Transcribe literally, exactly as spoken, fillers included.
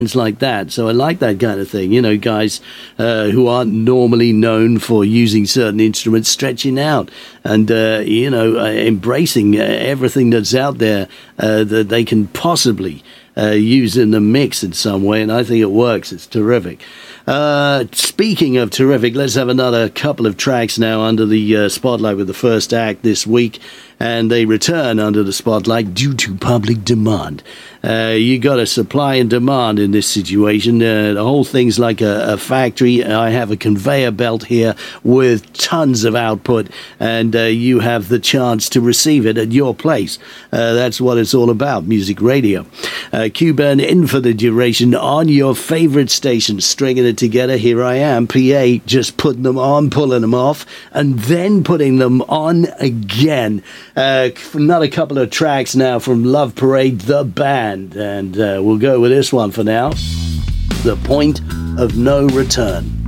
like that. So I like that kind of thing. You know, guys uh, who aren't normally known for using certain instruments, stretching out and, uh, you know, uh, embracing uh, everything that's out there uh, that they can possibly uh, use in the mix in some way. And I think it works. It's terrific. Uh, speaking of terrific, let's have another couple of tracks now under the uh, spotlight with the first act this week. And they return under the spotlight due to public demand. Uh, you got a supply and demand in this situation. Uh, the whole thing's like a, a factory. I have a conveyor belt here with tons of output, and uh, you have the chance to receive it at your place. Uh, that's what it's all about, music radio. Uh, Q-Burn in for the duration on your favorite station, stringing it together. Here I am, P A, just putting them on, pulling them off, and then putting them on again. Uh, another couple of tracks now from Love Parade, the band, and uh, we'll go with this one for now. The Point of No Return.